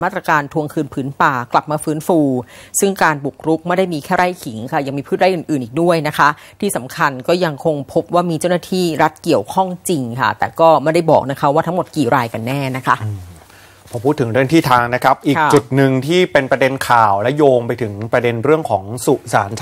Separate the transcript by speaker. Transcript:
Speaker 1: มาตรการทวงคืนผืนป่ากลับมาฟื้นฟูซึ่งการบุกรุกไม่ได้มีแค่ไร่ขิงค่ะยังมีพืชไร่อื่นๆอีกด้วยนะคะที่สำคัญก็ยังคงพบว่ามีเจ้าหน้าที่รัฐเกี่ยวข้องจริงค่ะแต่ก็ไม่ได้บอกนะคะว่าทั้งหมดกี่รายกันแน่นะคะ
Speaker 2: พอพูดถึงเรื่องที่ทางนะครับอีกจุดหนึ่งที่เป็นประเด็นข่าวและโยงไปถึงประเด็นเรื่องของสุสาน